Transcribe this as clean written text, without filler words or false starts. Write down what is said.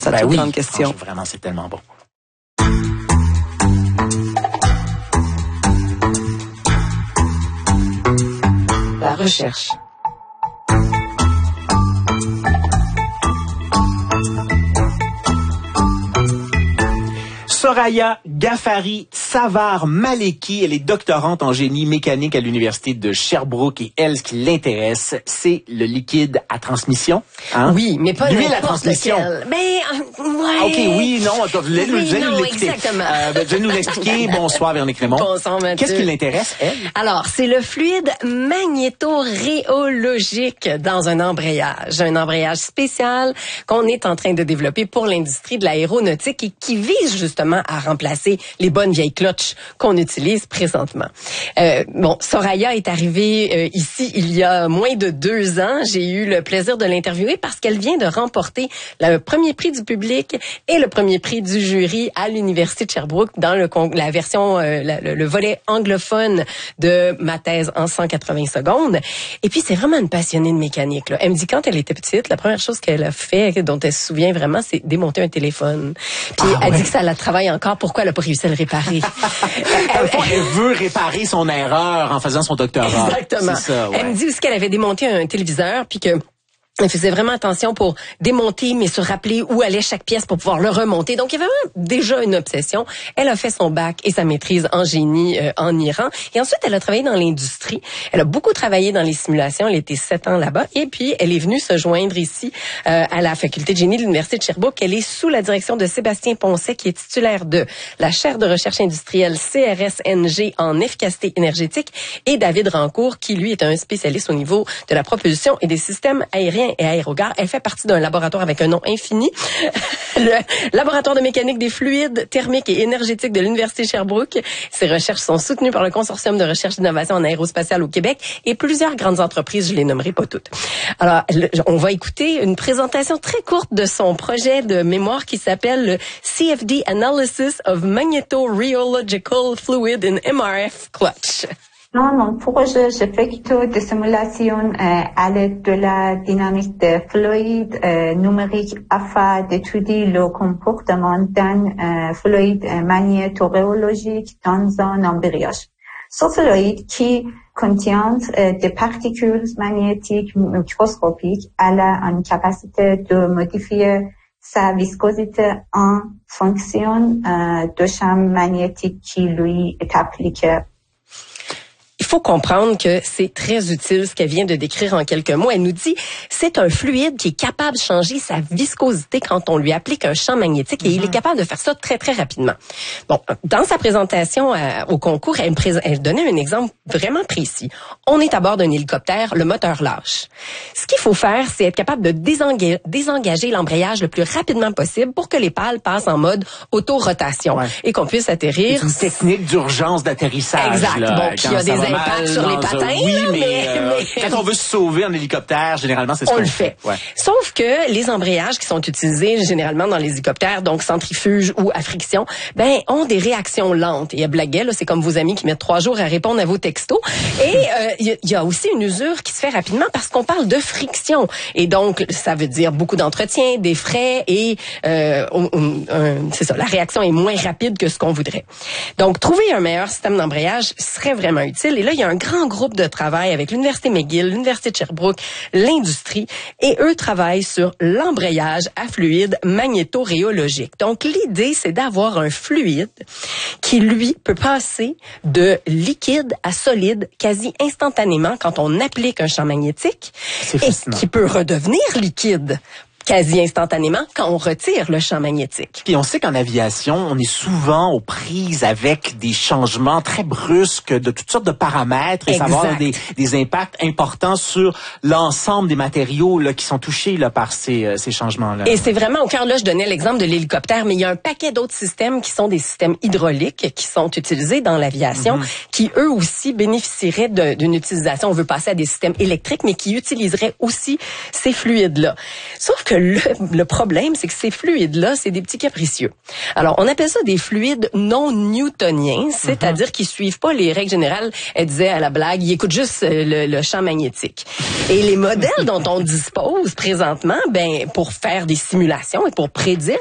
Ça, c'est une grande question. Vraiment, c'est tellement bon. La recherche. Soraya Ghaffari Savard-Maleki, elle est doctorante en génie mécanique à l'Université de Sherbrooke et elle, ce qui l'intéresse, c'est le liquide à transmission. Hein? Oui, mais pas l'huile à transmission. Mais, ouais. OK, oui, non, vous allez nous l'expliquer. Exactement. Vous allez nous l'expliquer. Bonsoir, Véronique Raymond. Bonsoir, Mathieu. Qu'est-ce qui l'intéresse, elle? Alors, c'est le fluide magnétorhéologique dans un embrayage spécial qu'on est en train de développer pour l'industrie de l'aéronautique et qui vise justement à remplacer les bonnes vieilles cloches qu'on utilise présentement. Soraya est arrivée ici il y a moins de 2 ans. J'ai eu le plaisir de l'interviewer parce qu'elle vient de remporter le premier prix du public et le premier prix du jury à l'Université de Sherbrooke dans la version, le volet anglophone de ma thèse en 180 secondes. Et puis, c'est vraiment une passionnée de mécanique, là. Elle me dit quand elle était petite, la première chose qu'elle a fait, dont elle se souvient vraiment, c'est démonter un téléphone. Puis elle dit que ça la travaille encore. Pourquoi elle n'a pas réussi à le réparer? Elle veut réparer son erreur en faisant son doctorat. Exactement. C'est ça, ouais. Elle me dit aussi qu'elle avait démonté un téléviseur, puis que elle faisait vraiment attention pour démonter, mais se rappeler où allait chaque pièce pour pouvoir le remonter. Donc, il y avait vraiment déjà une obsession. Elle a fait son bac et sa maîtrise en génie en Iran. Et ensuite, elle a travaillé dans l'industrie. Elle a beaucoup travaillé dans les simulations. Elle était 7 ans là-bas. Et puis, elle est venue se joindre ici à la faculté de génie de l'Université de Sherbrooke. Elle est sous la direction de Sébastien Poncet, qui est titulaire de la chaire de recherche industrielle CRSNG en efficacité énergétique, et David Rancourt, qui, lui, est un spécialiste au niveau de la propulsion et des systèmes aériens et aérogares. Elle fait partie d'un laboratoire avec un nom infini, le laboratoire de mécanique des fluides thermiques et énergétiques de l'Université Sherbrooke. Ses recherches sont soutenues par le Consortium de recherche et d'innovation en aérospatiale au Québec et plusieurs grandes entreprises, je les nommerai pas toutes. Alors, on va écouter une présentation très courte de son projet de mémoire qui s'appelle le CFD Analysis of Magnetorheological Fluid in MRF Clutch. Dans mon projet, j'effectue des simulations à l'aide de la dynamique des fluides numériques afin d'étudier le comportement d'un fluide magnétorhéologique dans un embrayage. Ce fluide qui contient des particules magnétiques microscopiques a une capacité de modifier sa viscosité en fonction du champ magnétique qui lui est appliqué. Il faut comprendre que c'est très utile ce qu'elle vient de décrire en quelques mots. Elle nous dit c'est un fluide qui est capable de changer sa viscosité quand on lui applique un champ magnétique et il est capable de faire ça très, très rapidement. Bon, dans sa présentation au concours, elle donnait un exemple vraiment précis. On est à bord d'un hélicoptère, le moteur lâche. Ce qu'il faut faire, c'est être capable de désengager l'embrayage le plus rapidement possible pour que les pales passent en mode auto-rotation et qu'on puisse atterrir. C'est une technique d'urgence d'atterrissage. Exact. Là, bon, puis il y a des impacts sur les patins. Oui, là, mais quand on veut se sauver en hélicoptère, généralement, c'est ce qu'on le fait. Ouais. Sauf que les embrayages qui sont utilisés généralement dans les hélicoptères, donc centrifuge ou à friction, ont des réactions lentes. Et elle blaguait, là, c'est comme vos amis qui mettent 3 jours à répondre à vos textos. Et il y a aussi une usure qui se fait rapidement parce qu'on parle de friction. Et donc, ça veut dire beaucoup d'entretien, des frais et c'est ça, la réaction est moins rapide que ce qu'on voudrait. Donc, trouver un meilleur système d'embrayage serait vraiment utile. Et là, il y a un grand groupe de travail avec l'Université McGill, l'Université de Sherbrooke, l'industrie, et eux travaillent sur l'embrayage à fluide magnétorhéologique. Donc, l'idée, c'est d'avoir un fluide qui, lui, peut passer de liquide à solide quasi instantanément quand on applique un champ magnétique et qui peut redevenir liquide quasi instantanément quand on retire le champ magnétique. Puis on sait qu'en aviation, on est souvent aux prises avec des changements très brusques de toutes sortes de paramètres et ça va avoir des impacts importants sur l'ensemble des matériaux là, qui sont touchés là, par ces changements-là. Et c'est vraiment au cœur, là, je donnais l'exemple de l'hélicoptère, mais il y a un paquet d'autres systèmes qui sont des systèmes hydrauliques qui sont utilisés dans l'aviation, qui eux aussi bénéficieraient d'une utilisation. On veut passer à des systèmes électriques, mais qui utiliseraient aussi ces fluides-là. Sauf que Le problème, c'est que ces fluides-là, c'est des petits capricieux. Alors, on appelle ça des fluides non newtoniens, c'est-à-dire qu'ils suivent pas les règles générales. Elle disait à la blague, ils écoutent juste le champ magnétique. Et les modèles dont on dispose présentement, pour faire des simulations et pour prédire